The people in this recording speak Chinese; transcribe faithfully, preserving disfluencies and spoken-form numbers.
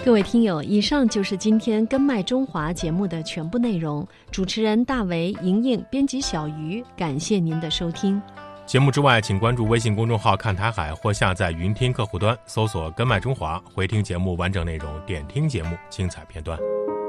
各位听友，以上就是今天根脉中华节目的全部内容。主持人大为、莹莹，编辑小鱼，感谢您的收听。 节目之外，请关注微信公众号看台海或下载云听客户端，搜索根脉中华，回听节目完整内容，点听节目精彩片段。